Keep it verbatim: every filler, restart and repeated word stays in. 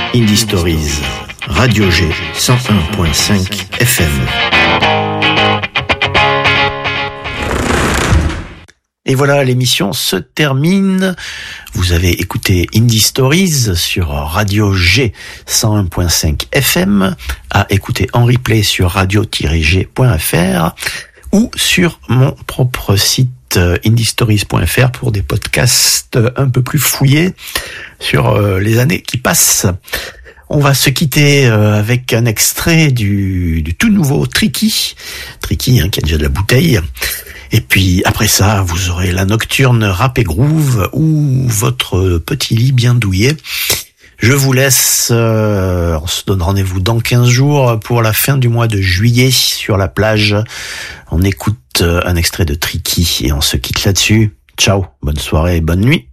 Indie Stories, Radio G cent un point cinq F M. Et voilà, l'émission se termine. Vous avez écouté Indie Stories sur Radio G cent un point cinq F M, à écouter en replay sur radio tiret g point f r ou sur mon propre site indie stories point f r pour des podcasts un peu plus fouillés sur les années qui passent. On va se quitter avec un extrait du, du tout nouveau Tricky, Tricky hein, qui a déjà de la bouteille. Et puis après ça, vous aurez la nocturne rap et groove ou votre petit lit bien douillet. Je vous laisse, euh, on se donne rendez-vous dans quinze jours pour la fin du mois de juillet sur la plage. On écoute un extrait de Tricky et on se quitte là-dessus. Ciao, bonne soirée et bonne nuit.